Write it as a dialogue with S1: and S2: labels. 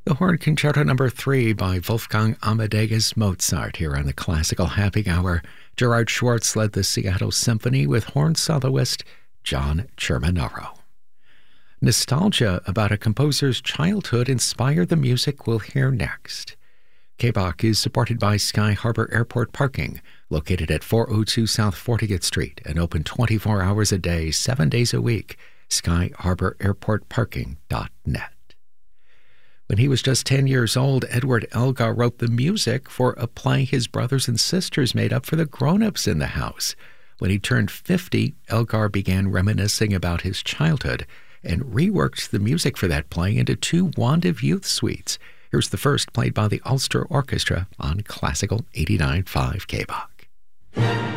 S1: The Horn Concerto No. 3 by Wolfgang Amadeus Mozart here on the Classical Happy Hour. Gerard Schwartz led the Seattle Symphony with horn soloist John Cerminaro. Nostalgia about a composer's childhood inspired the music we'll hear next. KBOC is supported by Sky Harbor Airport Parking, located at 402 South 40th Street and open 24 hours a day, 7 days a week. SkyHarborAirportParking.net. When he was just 10 years old, Edward Elgar wrote the music for a play his brothers and sisters made up for the grown-ups in the house. When he turned 50, Elgar began reminiscing about his childhood and reworked the music for that play into 2 Wand of Youth suites. Here's the first, played by the Ulster Orchestra on Classical 89.5 KBOC.